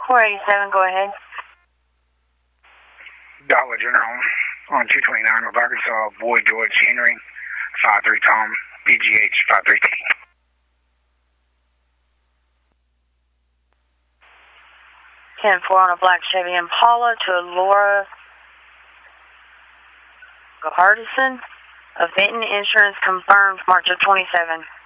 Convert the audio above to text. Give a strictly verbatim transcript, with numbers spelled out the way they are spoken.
four eighty-seven, go ahead. Dollar General on two twenty-nine North Arkansas, Boy George Henry, five three Tom, B G H five three T. ten four on a black Chevy Impala to Laura Hardison of Benton Insurance, confirmed March of twenty-seven.